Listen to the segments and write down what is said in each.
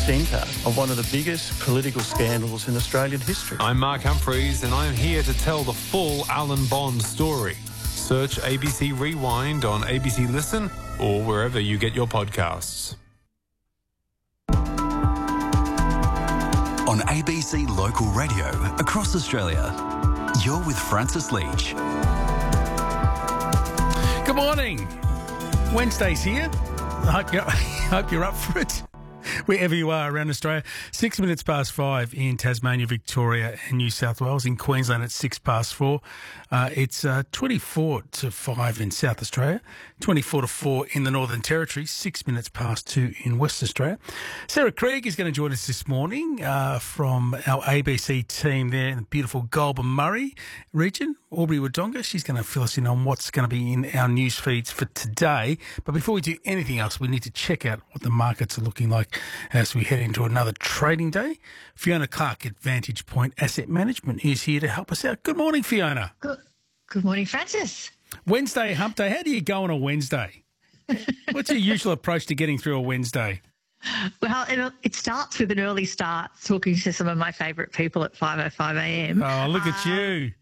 centre of one of the biggest political scandals in Australian history. I'm Mark Humphreys, and I'm here to tell the full Alan Bond story. Search ABC Rewind on ABC Listen or wherever you get your podcasts. On ABC Local Radio across Australia, you're with Francis Leach. Good morning. Wednesday's here. I hope you're up for it. Wherever you are around Australia. 6 minutes past 5 in Tasmania, Victoria and New South Wales. In Queensland, it's 6 past 4. It's 24 to 5 in South Australia, 24 to 4 in the Northern Territory, 6 minutes past 2 in West Australia. Sarah Craig is going to join us this morning from our ABC team there in the beautiful Goulburn Murray region, Albury Wodonga. She's going to fill us in on what's going to be in our news feeds for today. But before we do anything else, we need to check out what the markets are looking like as we head into another trading day. Fiona Clark at Vantage Point Asset Management is here to help us out. Good morning, Fiona. Good morning, Francis. Wednesday, hump day. How do you go on a Wednesday? What's your usual approach to getting through a Wednesday? Well, it starts with an early start, talking to some of my favourite people at 5:05 a.m. Oh, look at you.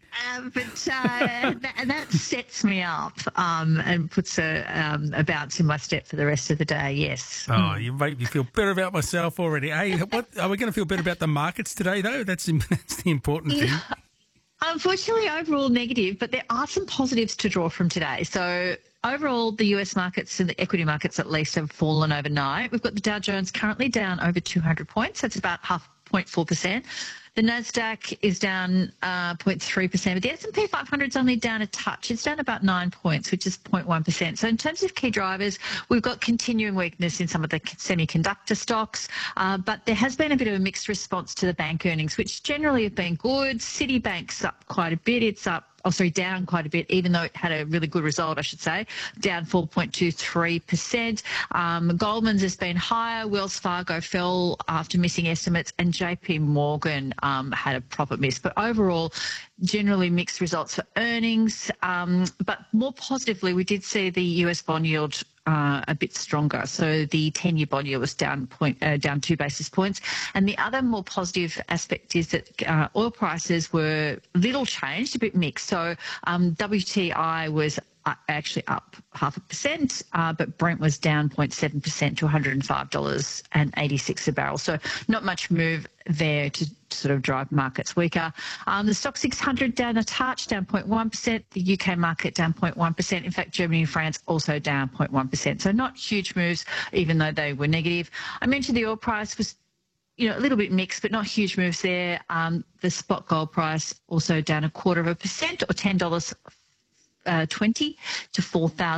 That sets me up and puts a bounce in my step for the rest of the day, yes. Oh, you make me feel better about myself already. Hey, what are we going to feel better about the markets today, though? That's the important thing. Unfortunately, overall negative, but there are some positives to draw from today. So overall, the US markets and the equity markets at least have fallen overnight. We've got the Dow Jones currently down over 200 points. That's about 0.4%. The Nasdaq is down 0.3%, but the S&P 500 is only down a touch. It's down about 9 points, which is 0.1%. So in terms of key drivers, we've got continuing weakness in some of the semiconductor stocks, but there has been a bit of a mixed response to the bank earnings, which generally have been good. Citibank's up quite a bit. It's down quite a bit, even though it had a really good result, I should say, down 4.23%. Goldman's has been higher. Wells Fargo fell after missing estimates, and JP Morgan had a profit miss. But overall, generally mixed results for earnings. But more positively, we did see the US bond yield a bit stronger. So the 10-year bond yield was down 2 basis points. And the other more positive aspect is that oil prices were little changed, a bit mixed. So WTI was actually up 0.5%, but Brent was down 0.7% to $105.86 a barrel. So not much move there to sort of drive markets weaker. The Stock 600 down a touch, down 0.1%. The UK market down 0.1%. In fact, Germany and France also down 0.1%. So not huge moves, even though they were negative. I mentioned the oil price was a little bit mixed, but not huge moves there. The spot gold price also down 0.25% or $10.20 to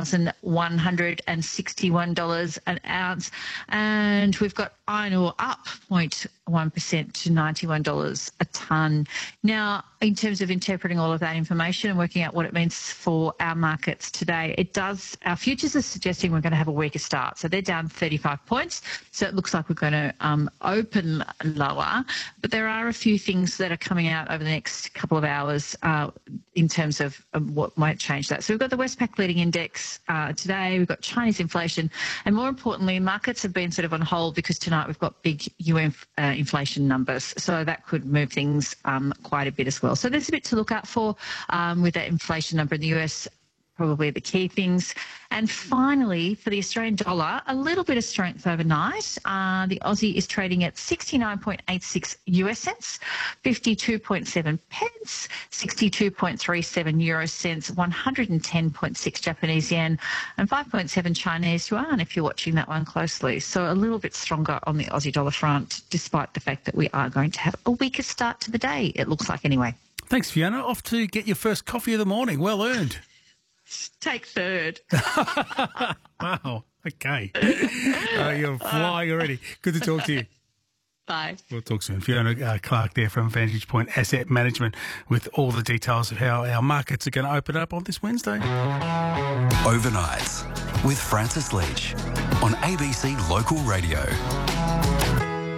$4,161 an ounce. And we've got iron ore up 0.1% to $91 a tonne. Now, in terms of interpreting all of that information and working out what it means for our markets today, our futures are suggesting we're going to have a weaker start. So they're down 35 points. So it looks like we're going to open lower. But there are a few things that are coming out over the next couple of hours in terms of what might change that. So we've got the Westpac leading index today. We've got Chinese inflation. And more importantly, markets have been sort of on hold because tonight we've got big UN inflation numbers. So that could move things quite a bit as well. So there's a bit to look out for with that inflation number in the US, probably the key things. And finally, for the Australian dollar, a little bit of strength overnight. The Aussie is trading at 69.86 US cents, 52.7 pence, 62.37 euro cents, 110.6 Japanese yen, and 5.7 Chinese yuan, if you're watching that one closely. So a little bit stronger on the Aussie dollar front, despite the fact that we are going to have a weaker start to the day, it looks like anyway. Thanks, Fiona. Off to get your first coffee of the morning. Well earned. Take third. Wow. Okay. You're flying already. Good to talk to you. Bye. We'll talk soon. Fiona Clark there from Vantage Point Asset Management with all the details of how our markets are going to open up on this Wednesday. Overnights with Francis Leach on ABC Local Radio.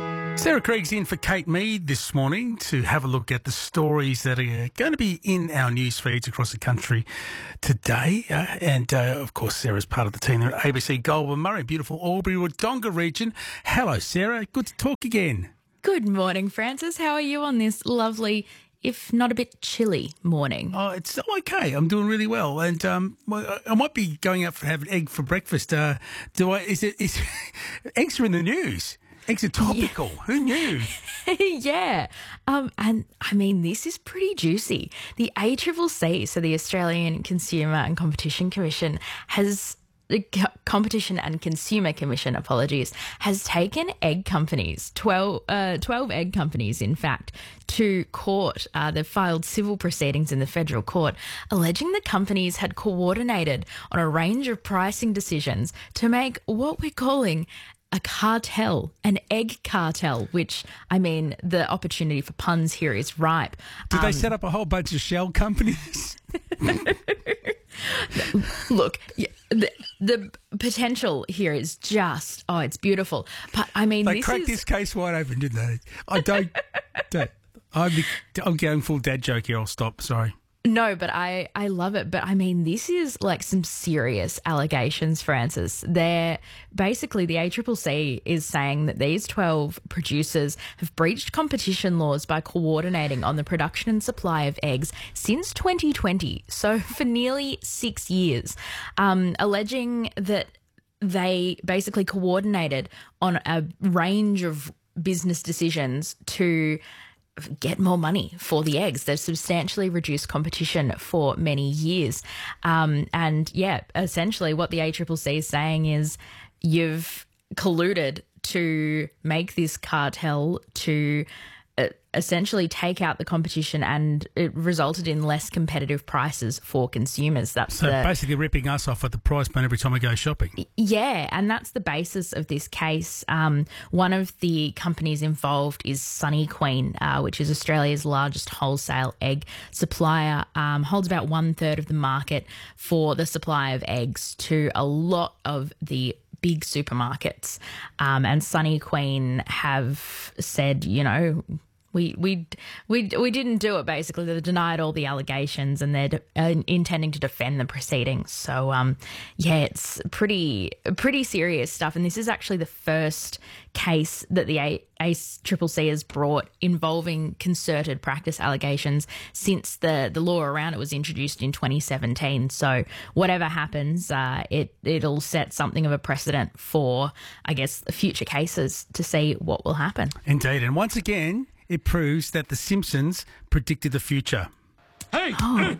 Sarah Krieg's in for Kate Mead this morning to have a look at the stories that are going to be in our news feeds across the country today. Of course, Sarah's part of the team there at ABC Goulburn Murray, beautiful Albury-Wodonga region. Hello, Sarah. Good to talk again. Good morning, Francis. How are you on this lovely, if not a bit chilly, morning? Oh, it's okay. I'm doing really well, and I might be going out for have an egg for breakfast. Eggs are in the news. Eggs are topical. Yeah. Who knew? Yeah. And I mean, this is pretty juicy. The ACCC, so the Australian Consumer and Competition Commission, the Competition and Consumer Commission, has taken egg companies, 12 egg companies, in fact, to court. They've filed civil proceedings in the federal court, alleging the companies had coordinated on a range of pricing decisions to make what we're calling a cartel, an egg cartel, which, I mean, the opportunity for puns here is ripe. Did they set up a whole bunch of shell companies? Look, the potential here is just, it's beautiful. But, I mean, they cracked this case wide open, didn't they? I'm going full dad joke here. I'll stop. Sorry. No, but I love it. But I mean, this is like some serious allegations, Francis. Basically, the ACCC is saying that these 12 producers have breached competition laws by coordinating on the production and supply of eggs since 2020, so for nearly 6 years, alleging that they basically coordinated on a range of business decisions to get more money for the eggs. They've substantially reduced competition for many years. Essentially what the ACCC is saying is you've colluded to make this cartel to essentially take out the competition, and it resulted in less competitive prices for consumers. Basically ripping us off at the price point every time we go shopping. Yeah, and that's the basis of this case. One of the companies involved is Sunny Queen, which is Australia's largest wholesale egg supplier, holds about 1/3 of the market for the supply of eggs to a lot of the big supermarkets. And Sunny Queen have said, we didn't do it, basically. They denied all the allegations, and they're intending to defend the proceedings. So, it's pretty serious stuff. And this is actually the first case that the ACCC has brought involving concerted practice allegations since the law around it was introduced in 2017. So whatever happens, it'll set something of a precedent for, I guess, future cases to see what will happen. Indeed. And once again, it proves that The Simpsons predicted the future. Hey! I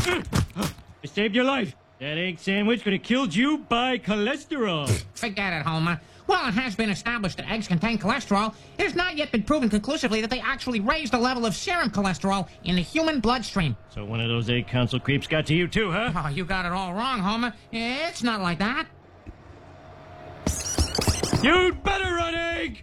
saved your life. That egg sandwich could have killed you by cholesterol. Forget it, Homer. While it has been established that eggs contain cholesterol, it has not yet been proven conclusively that they actually raise the level of serum cholesterol in the human bloodstream. So one of those egg council creeps got to you too, huh? Oh, you got it all wrong, Homer. It's not like that. You'd better run, egg!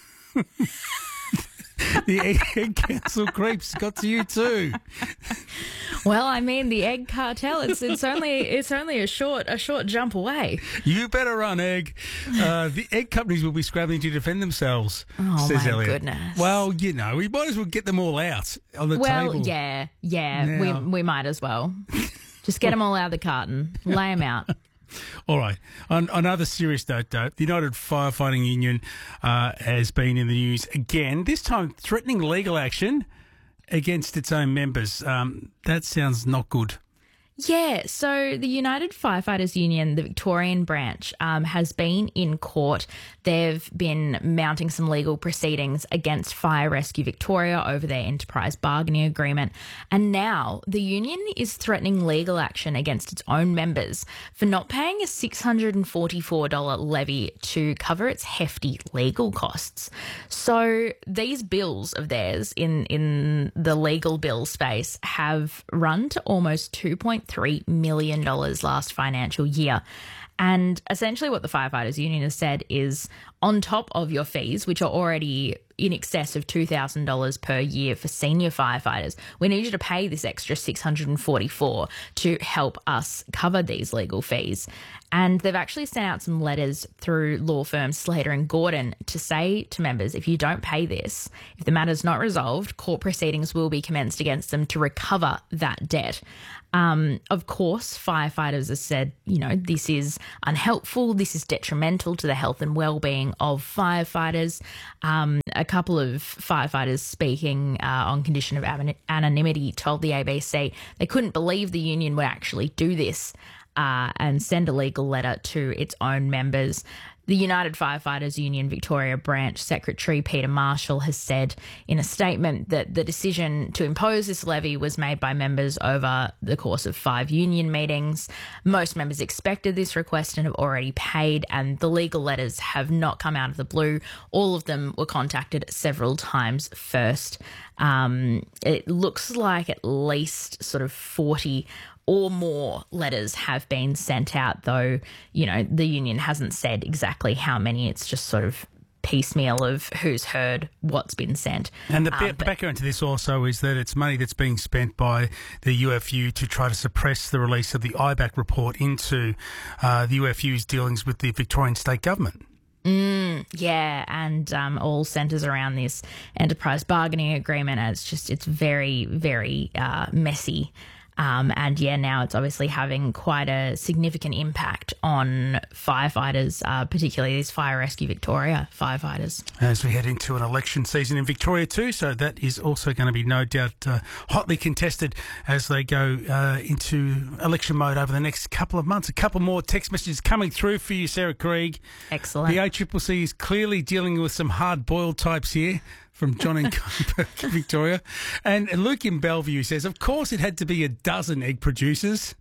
The egg council creeps got to you too. Well, I mean, the egg cartel, it's only a short jump away. You better run, egg. The egg companies will be scrabbling to defend themselves, says Elliot. Goodness. Well, we might as well get them all out on the table. Well, yeah, we might as well. Just get them all out of the carton, lay them out. All right. On another serious note, though, the United Firefighting Union has been in the news again, this time threatening legal action against its own members. That sounds not good. Yeah, so the United Firefighters Union, the Victorian branch, has been in court. They've been mounting some legal proceedings against Fire Rescue Victoria over their enterprise bargaining agreement. And now the union is threatening legal action against its own members for not paying a $644 levy to cover its hefty legal costs. So these bills of theirs in the legal bill space have run to almost $2.3 million last financial year. And essentially what the Firefighters Union has said is on top of your fees, which are already in excess of $2,000 per year for senior firefighters, we need you to pay this extra $644 to help us cover these legal fees. And they've actually sent out some letters through law firms Slater and Gordon to say to members, if you don't pay this, if the matter's not resolved, court proceedings will be commenced against them to recover that debt. Of course, firefighters have said, this is unhelpful, this is detrimental to the health and well-being of firefighters. A couple of firefighters speaking on condition of anonymity told the ABC they couldn't believe the union would actually do this and send a legal letter to its own members. The United Firefighters Union Victoria Branch Secretary Peter Marshall has said in a statement that the decision to impose this levy was made by members over the course of 5 union meetings. Most members expected this request and have already paid, and the legal letters have not come out of the blue. All of them were contacted several times first. It looks like at least sort of 40 or more letters have been sent out, though, the union hasn't said exactly how many. It's just sort of piecemeal of who's heard what's been sent. And the background to this also is that it's money that's being spent by the UFU to try to suppress the release of the IBAC report into the UFU's dealings with the Victorian state government. Yeah, and all centres around this enterprise bargaining agreement. And it's very, very messy. And now it's obviously having quite a significant impact on firefighters, particularly these Fire Rescue Victoria firefighters. As we head into an election season in Victoria too, so that is also going to be no doubt hotly contested as they go into election mode over the next couple of months. A couple more text messages coming through for you, Sarah Krieg. Excellent. The ACCC is clearly dealing with some hard-boiled types here. From John in Victoria. And Luke in Bellevue says, of course it had to be a dozen egg producers.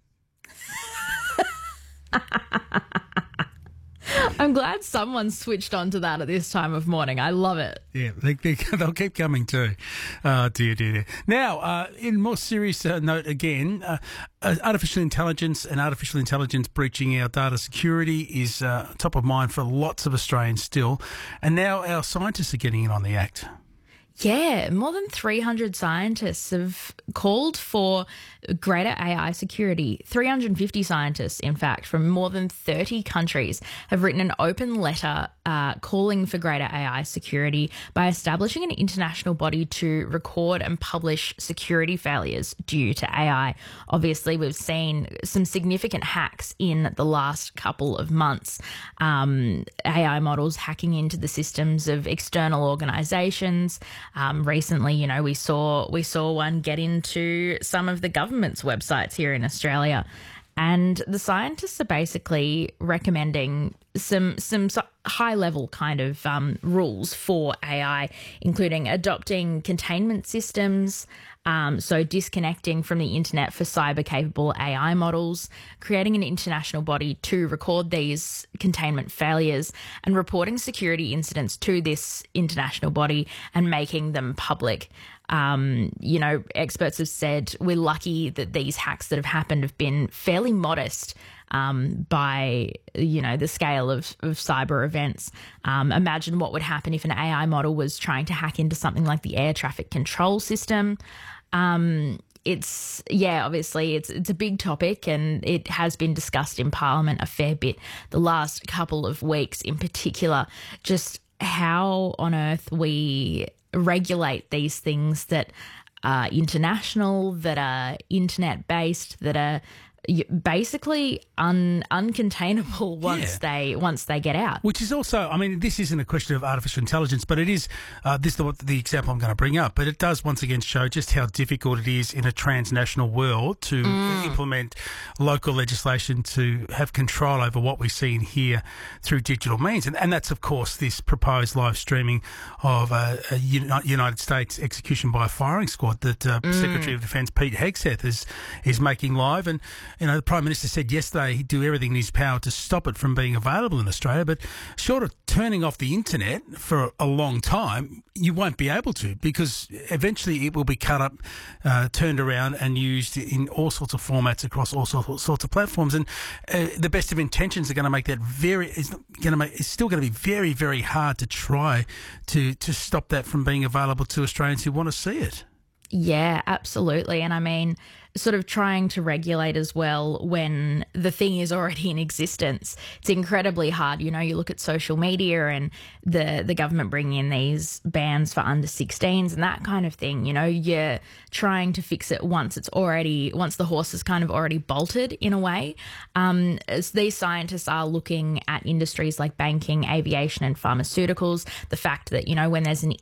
I'm glad someone switched on to that at this time of morning. I love it. Yeah, they'll keep coming too. Dear. Now, in more serious note again, artificial intelligence and artificial intelligence breaching our data security is top of mind for lots of Australians still. And now our scientists are getting in on the act. Yeah, more than 300 scientists have called for greater AI security. 350 scientists, in fact, from more than 30 countries have written an open letter calling for greater AI security by establishing an international body to record and publish security failures due to AI. Obviously, we've seen some significant hacks in the last couple of months. AI models hacking into the systems of external organisations. Recently, we saw one get into some of the government's websites here in Australia. And the scientists are basically recommending some high-level kind of rules for AI, including adopting containment systems, so disconnecting from the internet for cyber-capable AI models, creating an international body to record these containment failures, and reporting security incidents to this international body and making them public. Experts have said we're lucky that these hacks that have happened have been fairly modest by, the scale of cyber events. Imagine what would happen if an AI model was trying to hack into something like the air traffic control system. Obviously it's a big topic and it has been discussed in Parliament a fair bit the last couple of weeks, in particular, just how on earth we regulate these things that are international, that are internet-based, that are basically uncontainable once they get out. Which is also, this isn't a question of artificial intelligence, but it is, this is the example I'm going to bring up, but it does once again show just how difficult it is in a transnational world to implement local legislation to have control over what we see and hear through digital means. And that's, of course, this proposed live streaming of a United States execution by a firing squad that Secretary of Defence Pete Hegseth is making live. And the Prime Minister said yesterday he'd do everything in his power to stop it from being available in Australia, but short of turning off the internet for a long time, you won't be able to, because eventually it will be cut up, turned around and used in all sorts of formats across all sorts of platforms. And the best of intentions are going to make that it's still going to be very, very hard to try to stop that from being available to Australians who want to see it. Yeah, absolutely. And I mean, sort of trying to regulate as well when the thing is already in existence. It's incredibly hard. You look at social media and the government bringing in these bans for under 16s and that kind of thing. You're trying to fix it once the horse is kind of already bolted in a way. As these scientists are looking at industries like banking, aviation and pharmaceuticals, the fact that, when there's an